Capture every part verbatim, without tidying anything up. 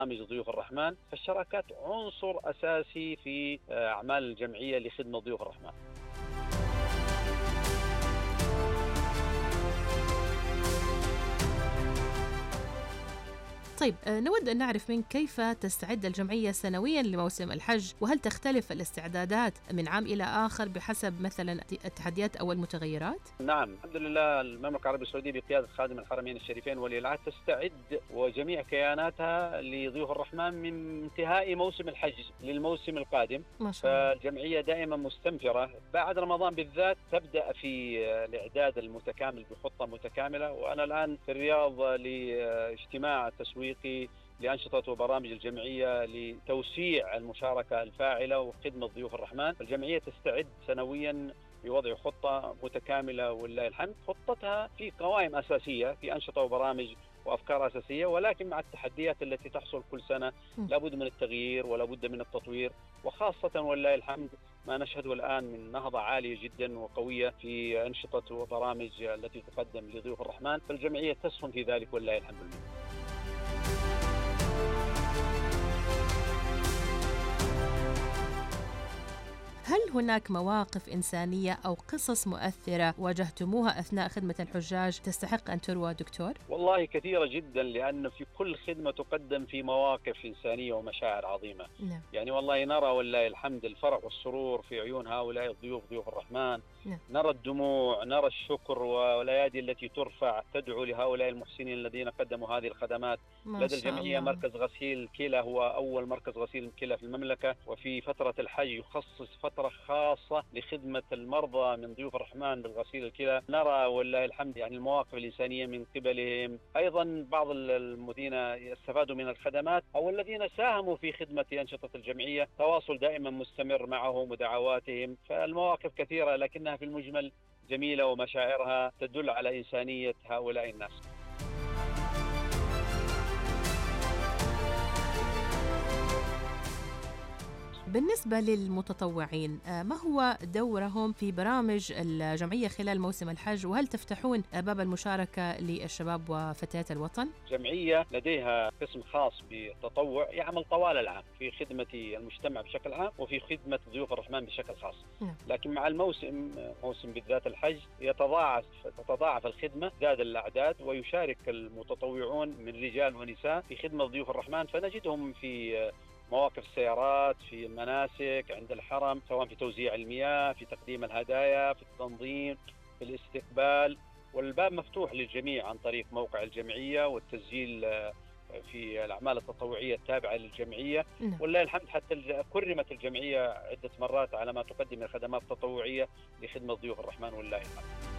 برامج ضيوف الرحمن، فالشراكات عنصر أساسي في أعمال الجمعية لخدمة ضيوف الرحمن. طيب نود أن نعرف منك كيف تستعد الجمعية سنويا لموسم الحج، وهل تختلف الاستعدادات من عام إلى آخر بحسب مثلا التحديات أو المتغيرات؟ نعم، الحمد لله المملكة العربية السعودية بقيادة خادم الحرمين الشريفين ولي العهد تستعد وجميع كياناتها لضيوف الرحمن من انتهاء موسم الحج للموسم القادم. ما شاء الله. فالجمعية دائما مستنفرة بعد رمضان بالذات، تبدأ في الإعداد المتكامل بخطة متكاملة. وأنا الآن في الرياض لاجتماع تسويقي لأنشطة وبرامج الجمعية لتوسيع المشاركة الفاعلة وخدمة ضيوف الرحمن. الجمعية تستعد سنويا بوضع خطة متكاملة ولله الحمد. خطتها في قوائم أساسية، في أنشطة وبرامج وأفكار أساسية، ولكن مع التحديات التي تحصل كل سنة لابد من التغيير ولابد من التطوير، وخاصة ولله الحمد ما نشهده الآن من نهضة عالية جدا وقوية في أنشطة وبرامج التي تقدم لضيوف الرحمن. فالجمعية تسهم في ذلك ولله الحمد لله. هل هناك مواقف إنسانية أو قصص مؤثرة واجهتموها أثناء خدمة الحجاج تستحق أن تروى دكتور؟ والله كثيرة جدا، لأن في كل خدمة تقدم في مواقف إنسانية ومشاعر عظيمة. نعم. يعني والله نرى والله الحمد الفرح والسرور في عيون هؤلاء الضيوف ضيوف الرحمن. نعم. نرى الدموع، نرى الشكر والأيادي التي ترفع تدعو لهؤلاء المحسنين الذين قدموا هذه الخدمات. لدى الجمعية مركز غسيل كلى هو أول مركز غسيل كلى في المملكة، وفي فترة الحج يخصص فترة خاصة لخدمة المرضى من ضيوف الرحمن بالغسيل الكلى. نرى والله الحمد يعني المواقف الإنسانية من قبلهم. أيضا بعض الذين استفادوا من الخدمات أو الذين ساهموا في خدمة أنشطة الجمعية تواصل دائما مستمر معهم ودعواتهم. فالمواقف كثيرة لكنها في المجمل جميلة ومشاعرها تدل على إنسانية هؤلاء الناس. بالنسبة للمتطوعين، ما هو دورهم في برامج الجمعية خلال موسم الحج، وهل تفتحون باب المشاركة للشباب وفتيات الوطن؟ الجمعية لديها قسم خاص بالتطوع يعمل طوال العام في خدمة المجتمع بشكل عام وفي خدمة ضيوف الرحمن بشكل خاص. م. لكن مع الموسم موسم بالذات الحج يتضاعف تتضاعف الخدمة، زاد الأعداد ويشارك المتطوعون من رجال ونساء في خدمة ضيوف الرحمن. فنجدهم في مواقف السيارات، في المناسك عند الحرم، سواء في توزيع المياه، في تقديم الهدايا، في التنظيم، في الاستقبال. والباب مفتوح للجميع عن طريق موقع الجمعية والتسجيل في الأعمال التطوعية التابعة للجمعية. والله الحمد حتى كرمت الجمعية عدة مرات على ما تقدم من خدمات تطوعية لخدمة ضيوف الرحمن والله الحمد.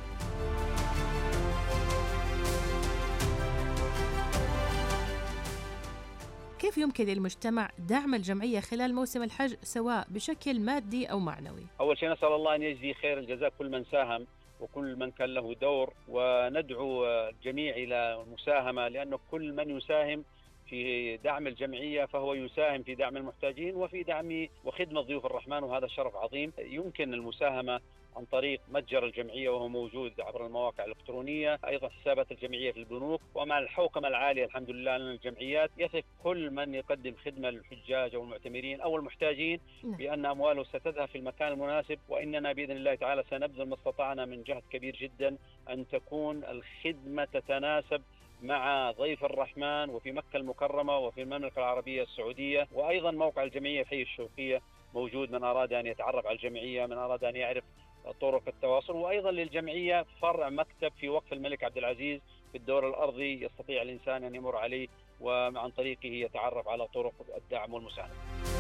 كيف يمكن للمجتمع دعم الجمعية خلال موسم الحج سواء بشكل مادي أو معنوي؟ أول شيء نسأل الله أن يجزي خير الجزاء كل من ساهم وكل من كان له دور، وندعو الجميع إلى المساهمة، لأنه كل من يساهم في دعم الجمعية فهو يساهم في دعم المحتاجين وفي دعم وخدمة ضيوف الرحمن، وهذا شرف عظيم. يمكن المساهمة عن طريق متجر الجمعية وهو موجود عبر المواقع الإلكترونية، أيضا حسابات الجمعية في البنوك. ومع الحوكمة العالية الحمد لله أن الجمعيات يثق كل من يقدم خدمة للحجاج أو المعتمرين أو المحتاجين بأن أمواله ستذهب في المكان المناسب. وإننا بإذن الله تعالى سنبذل ما استطعنا من جهد كبير جدا أن تكون الخدمة تتناسب مع ضيف الرحمن وفي مكة المكرمة وفي المملكة العربية السعودية. وأيضا موقع الجمعية في حي الشوقية موجود، من أراد أن يتعرف على الجمعية، من أراد أن يعرف طرق التواصل. وأيضا للجمعية فرع مكتب في وقف الملك عبد العزيز في الدور الأرضي يستطيع الإنسان أن يمر عليه وعن طريقه يتعرف على طرق الدعم والمساعدة.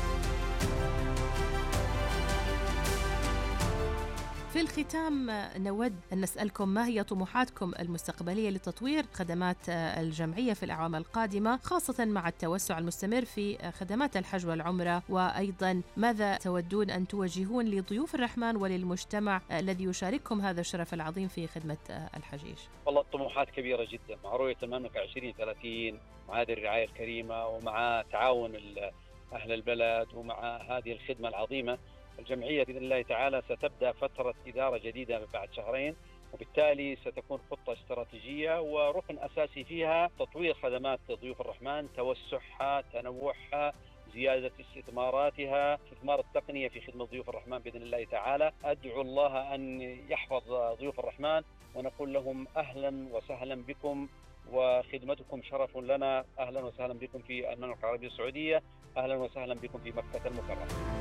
في الختام نود أن نسألكم ما هي طموحاتكم المستقبلية لتطوير خدمات الجمعية في الأعوام القادمة، خاصة مع التوسع المستمر في خدمات الحج والعمرة، وأيضا ماذا تودون أن توجهون لضيوف الرحمن وللمجتمع الذي يشارككم هذا الشرف العظيم في خدمة الحجيج؟ والله الطموحات كبيرة جدا مع رؤية المملكة عشرين ثلاثين، مع هذه الرعاية الكريمة ومع تعاون أهل البلد ومع هذه الخدمة العظيمة. الجمعية بإذن الله تعالى ستبدأ فترة إدارة جديدة بعد شهرين وبالتالي ستكون خطة استراتيجية وركن أساسي فيها تطوير خدمات ضيوف الرحمن، توسعها، تنوعها، زيادة استثماراتها، استثمار التقنية في خدمة ضيوف الرحمن بإذن الله تعالى. أدعو الله أن يحفظ ضيوف الرحمن ونقول لهم أهلا وسهلا بكم، وخدمتكم شرف لنا. أهلا وسهلا بكم في المملكة العربية السعودية، أهلا وسهلا بكم في مكة المكرمة.